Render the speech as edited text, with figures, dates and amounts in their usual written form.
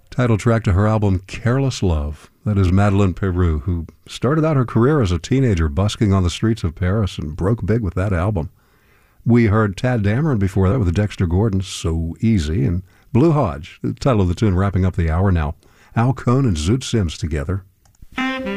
Title track to her album Careless Love. That is Madeleine Peyroux, who started out her career as a teenager busking on the streets of Paris and broke big with that album. We heard Tad Dameron before that with Dexter Gordon, So Easy, and Blue Hodge, the title of the tune wrapping up the hour now. Al Cohn and Zoot Sims together.